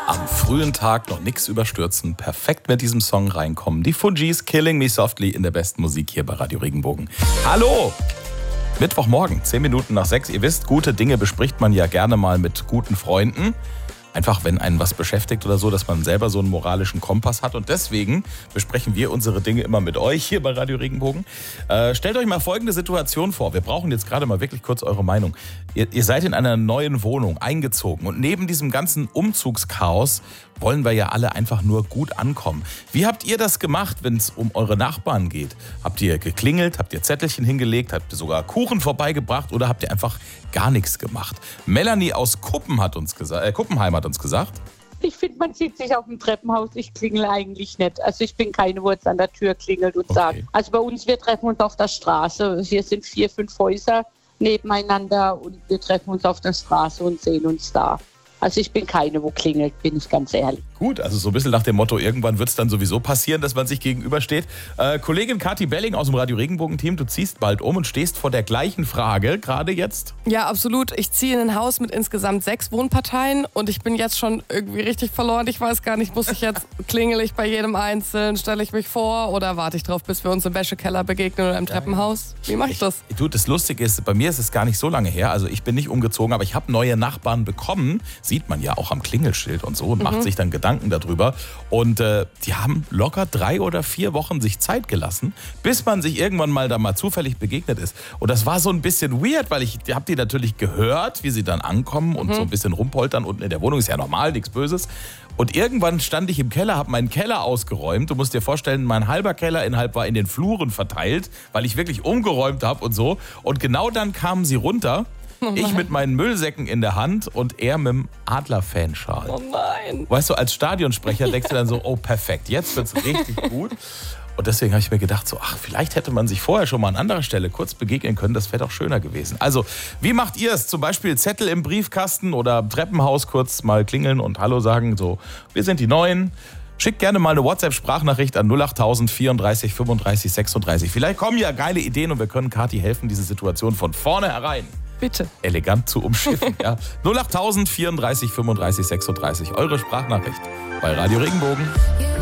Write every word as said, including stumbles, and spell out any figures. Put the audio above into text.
Am frühen Tag noch nichts überstürzen, perfekt mit diesem Song reinkommen. Die Fugees, Killing Me Softly in der besten Musik hier bei Radio Regenbogen. Hallo! Mittwochmorgen, zehn Minuten nach sechs. Ihr wisst, gute Dinge bespricht man ja gerne mal mit guten Freunden. Einfach, wenn einen was beschäftigt oder so, dass man selber so einen moralischen Kompass hat. Und deswegen besprechen wir unsere Dinge immer mit euch hier bei Radio Regenbogen. Äh, stellt euch mal folgende Situation vor. Wir brauchen jetzt gerade mal wirklich kurz eure Meinung. Ihr, ihr seid in einer neuen Wohnung eingezogen und neben diesem ganzen Umzugschaos wollen wir ja alle einfach nur gut ankommen. Wie habt ihr das gemacht, wenn es um eure Nachbarn geht? Habt ihr geklingelt, habt ihr Zettelchen hingelegt, habt ihr sogar Kuchen vorbeigebracht oder habt ihr einfach gar nichts gemacht? Melanie aus Kuppen hat uns gesa- äh, Kuppenheim hat uns gesagt. Ich finde, man sieht sich auf dem Treppenhaus. Ich klingel eigentlich nicht. Also ich bin keine, wo jetzt an der Tür klingelt und Okay. sagt. Also bei uns, wir treffen uns auf der Straße. Hier sind vier, fünf Häuser nebeneinander und wir treffen uns auf der Straße und sehen uns da. Also ich bin keine, wo klingelt, bin ich ganz ehrlich. Gut, also so ein bisschen nach dem Motto, irgendwann wird es dann sowieso passieren, dass man sich gegenübersteht. Äh, Kollegin Kathi Belling aus dem Radio Regenbogen-Team, du ziehst bald um und stehst vor der gleichen Frage, gerade jetzt. Ja, absolut. Ich ziehe in ein Haus mit insgesamt sechs Wohnparteien und ich bin jetzt schon irgendwie richtig verloren. Ich weiß gar nicht, muss ich jetzt, klingel ich bei jedem Einzelnen, stelle ich mich vor oder warte ich drauf, bis wir uns im Wäschekeller begegnen oder im Treppenhaus? Wie mache ich das? Du, das Lustige ist, bei mir ist es gar nicht so lange her, also ich bin nicht umgezogen, aber ich habe neue Nachbarn bekommen, sieht man ja auch am Klingelschild und so und macht sich dann Gedanken darüber. Und äh, die haben locker drei oder vier Wochen sich Zeit gelassen, bis man sich irgendwann mal da mal zufällig begegnet ist. Und das war so ein bisschen weird, weil ich habe die natürlich gehört, wie sie dann ankommen und so ein bisschen rumpoltern unten in der Wohnung. Ist ja normal, nichts Böses. Und irgendwann stand ich im Keller, habe meinen Keller ausgeräumt. Du musst dir vorstellen, mein halber Kellerinhalt war in den Fluren verteilt, weil ich wirklich umgeräumt habe und so. Und genau dann kamen sie runter. Oh ich mit meinen Müllsäcken in der Hand und er mit dem Adler-Fanschal. Oh nein. Weißt du, als Stadionsprecher denkst du dann so, oh perfekt, jetzt wird's richtig gut. Und deswegen habe ich mir gedacht, so, ach, vielleicht hätte man sich vorher schon mal an anderer Stelle kurz begegnen können, das wäre doch schöner gewesen. Also, wie macht ihr es? Zum Beispiel Zettel im Briefkasten oder im Treppenhaus kurz mal klingeln und Hallo sagen, so, wir sind die Neuen. Schickt gerne mal eine WhatsApp-Sprachnachricht an null acht tausend vierunddreißig fünfunddreißig sechsunddreißig. Vielleicht kommen ja geile Ideen und wir können Kathi helfen, diese Situation von vorne herein Bitte. elegant zu umschiffen. Ja. null acht tausend vierunddreißig fünfunddreißig sechsunddreißig. Eure Sprachnachricht bei Radio Regenbogen.